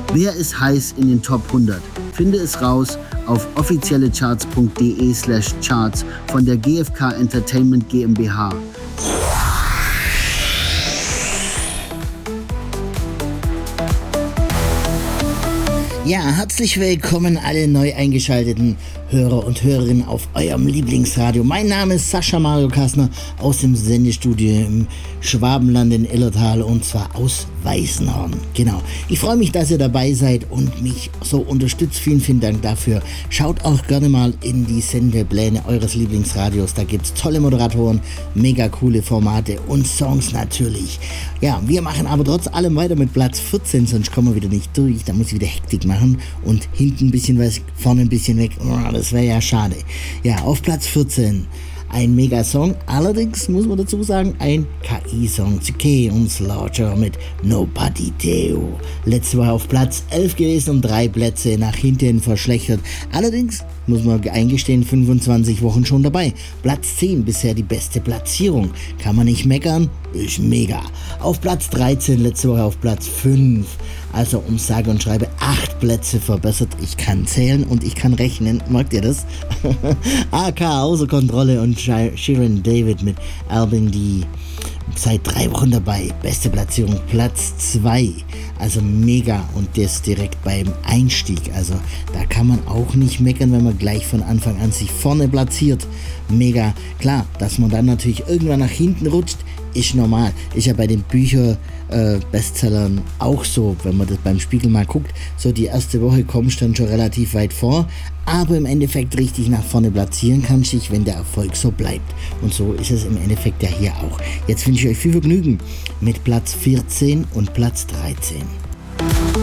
Wer ist heiß in den Top 100? Finde es raus auf offiziellecharts.de/charts von der GfK Entertainment GmbH. Ja, herzlich willkommen alle neu eingeschalteten Hörer und Hörerinnen auf eurem Lieblingsradio. Mein Name ist Sascha Mario Kastner aus dem Sendestudio im Schwabenland in Illertal und zwar aus Weißenhorn. Genau. Ich freue mich, dass ihr dabei seid und mich so unterstützt. Vielen, vielen Dank dafür. Schaut auch gerne mal in die Sendepläne eures Lieblingsradios. Da gibt es tolle Moderatoren, mega coole Formate und Songs natürlich. Ja, wir machen aber trotz allem weiter mit Platz 14, sonst kommen wir wieder nicht durch. Da muss ich wieder Hektik machen und hinten ein bisschen was, vorne ein bisschen weg. Das wäre ja schade. Ja, auf Platz 14 ein Mega-Song, allerdings muss man dazu sagen, ein KI-Song, CK und Slaughter mit Nobody Deo. Letzte Woche auf Platz 11 gewesen und 3 Plätze nach hinten verschlechtert. Allerdings muss man eingestehen, 25 Wochen schon dabei. Platz 10 bisher die beste Platzierung. Kann man nicht meckern, ist mega. Auf Platz 13, letzte Woche auf Platz 5. Also um sage und schreibe 8 Plätze verbessert. Ich kann zählen und ich kann rechnen. Merkt ihr das? AK außer Kontrolle und Shirin David mit Albin D. Seit 3 Wochen dabei. Beste Platzierung Platz 2. Also mega und das direkt beim Einstieg. Also da kann man auch nicht meckern, wenn man gleich von Anfang an sich vorne platziert. Mega. Klar, dass man dann natürlich irgendwann nach hinten rutscht, ist normal. Ist ja bei den Bestsellern auch so, wenn man das beim Spiegel mal guckt. So die erste Woche kommst du dann schon relativ weit vor, aber im Endeffekt richtig nach vorne platzieren kannst du dich, wenn der Erfolg so bleibt. Und so ist es im Endeffekt ja hier auch. Jetzt wünsche ich euch viel Vergnügen mit Platz 14 und Platz 13.